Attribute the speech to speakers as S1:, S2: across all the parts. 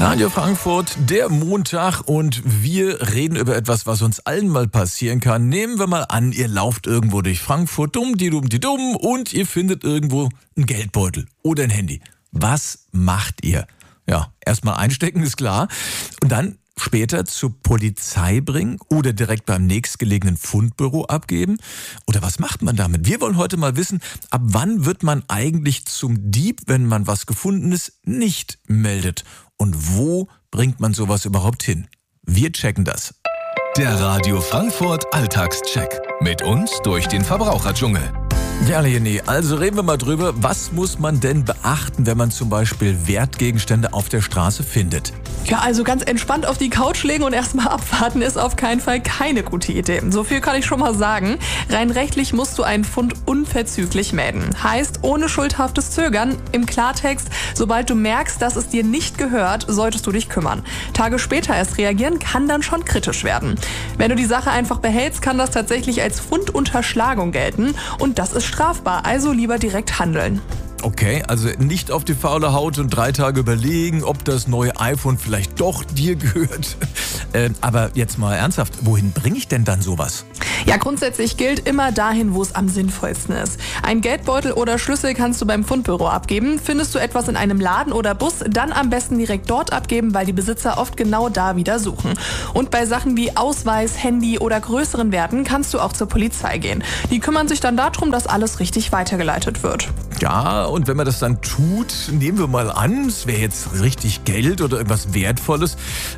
S1: Radio Frankfurt, der Montag, und wir reden über etwas, was uns allen mal passieren kann. Nehmen wir mal an, ihr lauft irgendwo durch Frankfurt, dumm, und ihr findet irgendwo einen Geldbeutel oder ein Handy. Was macht ihr? Ja, erstmal einstecken, ist klar. Und dann später zur Polizei bringen oder direkt beim nächstgelegenen Fundbüro abgeben? Oder was macht man damit? Wir wollen heute mal wissen, ab wann wird man eigentlich zum Dieb, wenn man was Gefundenes nicht meldet? Und wo bringt man sowas überhaupt hin? Wir checken das.
S2: Der Radio Frankfurt Alltagscheck. Mit uns durch den Verbraucherdschungel.
S1: Ja, Leonie, also reden wir mal drüber, was muss man denn beachten, wenn man zum Beispiel Wertgegenstände auf der Straße findet?
S3: Ja, also ganz entspannt auf die Couch legen und erstmal abwarten ist auf keinen Fall keine gute Idee. So viel kann ich schon mal sagen. Rein rechtlich musst du einen Fund unverzüglich melden. Heißt, ohne schuldhaftes Zögern, im Klartext, sobald du merkst, dass es dir nicht gehört, solltest du dich kümmern. Tage später erst reagieren kann dann schon kritisch werden. Wenn du die Sache einfach behältst, kann das tatsächlich als Fundunterschlagung gelten und das ist strafbar, also lieber direkt handeln.
S1: Okay, also nicht auf die faule Haut und 3 Tage überlegen, ob das neue iPhone vielleicht doch dir gehört. Aber jetzt mal ernsthaft, wohin bringe ich denn dann sowas?
S3: Ja, grundsätzlich gilt immer dahin, wo es am sinnvollsten ist. Ein Geldbeutel oder Schlüssel kannst du beim Fundbüro abgeben. Findest du etwas in einem Laden oder Bus, dann am besten direkt dort abgeben, weil die Besitzer oft genau da wieder suchen. Und bei Sachen wie Ausweis, Handy oder größeren Werten kannst du auch zur Polizei gehen. Die kümmern sich dann darum, dass alles richtig weitergeleitet wird.
S1: Ja, und wenn man das dann tut, nehmen wir mal an, es wäre jetzt richtig Geld oder irgendwas Wertvolles.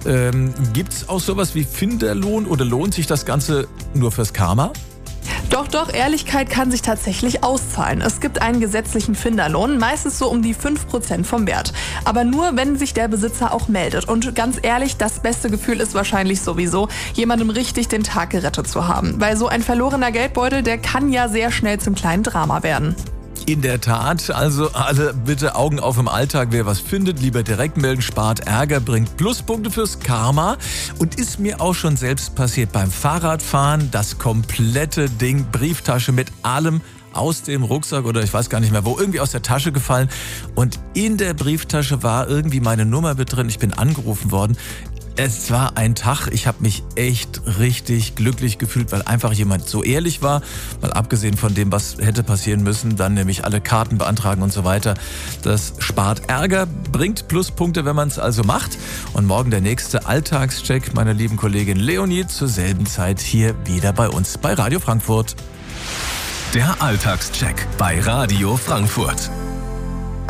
S1: Gibt's auch sowas wie Finderlohn oder lohnt sich das Ganze nur fürs Karma?
S3: Doch, Ehrlichkeit kann sich tatsächlich auszahlen. Es gibt einen gesetzlichen Finderlohn, meistens so um die 5% vom Wert. Aber nur, wenn sich der Besitzer auch meldet. Und ganz ehrlich, das beste Gefühl ist wahrscheinlich sowieso, jemandem richtig den Tag gerettet zu haben. Weil so ein verlorener Geldbeutel, der kann ja sehr schnell zum kleinen Drama werden.
S1: In der Tat, also alle bitte Augen auf im Alltag. Wer was findet, lieber direkt melden, spart Ärger, bringt Pluspunkte fürs Karma. Und ist mir auch schon selbst passiert beim Fahrradfahren, das komplette Ding, Brieftasche mit allem aus dem Rucksack oder ich weiß gar nicht mehr wo, irgendwie aus der Tasche gefallen. Und in der Brieftasche war irgendwie meine Nummer mit drin. Ich bin angerufen worden. Es war ein Tag, ich habe mich echt richtig glücklich gefühlt, weil einfach jemand so ehrlich war. Mal abgesehen von dem, was hätte passieren müssen, dann nämlich alle Karten beantragen und so weiter. Das spart Ärger, bringt Pluspunkte, wenn man es also macht. Und morgen der nächste Alltagscheck meiner lieben Kollegin Leonie zur selben Zeit hier wieder bei uns bei Radio Frankfurt.
S2: Der Alltagscheck bei Radio Frankfurt.